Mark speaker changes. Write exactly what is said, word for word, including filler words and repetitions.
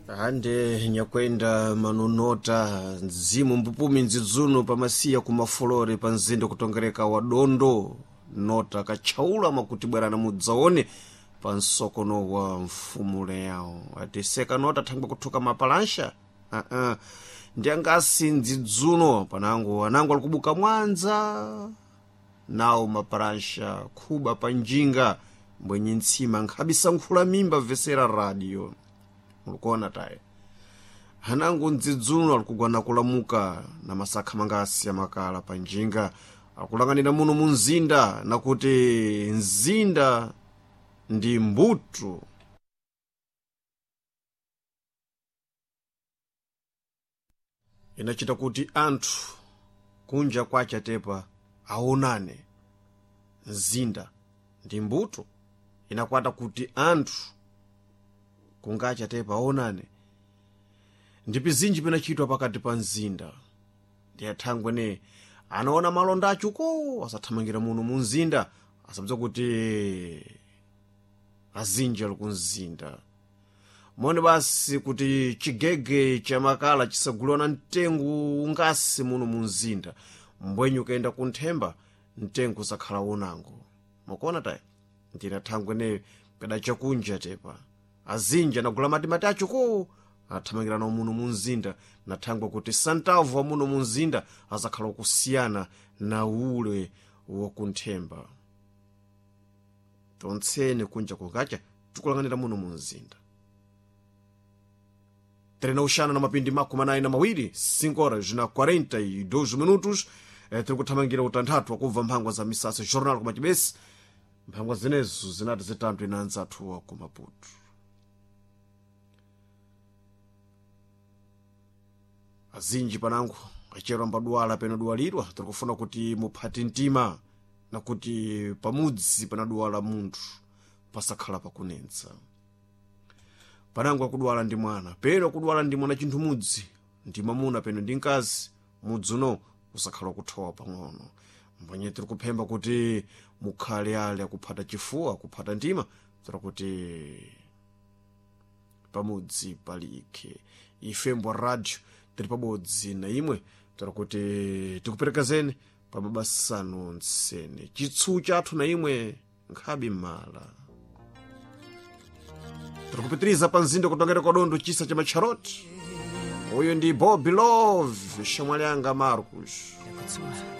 Speaker 1: Ande nyakwenda manunota nzimu mbupumi nzidzuno pamasiya kumafulore pa mzinda kutongereka wa Dondo nota kachaula makuti bwerana mudzaone pa msokono wa mfumule yawo atiseka nota thangwa kuthuka mapalansha uh -uh. ndi angasi nzidzuno panango anango alikubuka Mwanza nawo mapalansha khuba panjinga mbwenye ntsima nkhabisa nkhula mimba vesera radio ulikuona taye hanangu nzidzuno alikugwana kulamuka na masakha mangasi ya makala panjinga akulanganira muno munzinda nakuti nzinda ndi mbuto inachita kuti anthu kunja kwacha tepa aonane nzinda ndi mbuto inakwata kuti anthu kungacha tepa aonane ndipi zinji pinachitwa pakati pa nzinda ndi athangwe ne anaona malonda achuko asathamangira muno munzinda asabza kuti azinji ali kunzinda mone basi kuti chigege cha makala chisagulwana mtengu ngasi muno munzinda mbwenyu kaenda kunthemba mtengu sakhala wonango mukuona tayi ndira thangwe ne peda chakunja tepa azinja nagula matimati achuko athamangira no muno munzinda nathangwa kuti santavu wa muno munzinda azakhala kusiyana na ule wakunthemba tonsene kunja kukacha tikulanganira muno munzinda trena ushana na mapindi makumi anayi na mawiri cinco horas na quarenta e dois minutos eh, tiri kuthamangira utanthatu wakubva mphangwa za misasa jornal kumachibesi mphangwa zinezo zinati zitanto ina anzathu wa kumaputu azinji panango achero mbadwala peno dwalirwa tiri kufuna kuti muphati mtima na kuti pamudzi panadwala munthu pasakhala pakunensa panango akudwala ndi mwana peno kudwala ndi mwana chinthu mudzi ndi mamuna peno ndi mkazi mudzi uno usakhala kuthowa pang'ono mbwenye tiri kuphemba kuti mukhale ale akuphata chifuwa kuphata mtima tiri kuti pamudzi palikhe ife mbwa radio tiri pabodzi na imwe tiri kuti tikuperekezeni pa mabasano nsene chitsu chathu na imwe nkhabi mala tiri kupitiriza pa mzinda kutongera kwa Dondo chisa cha macharoti uyu ndi Bobby Love shamwali anga Marcus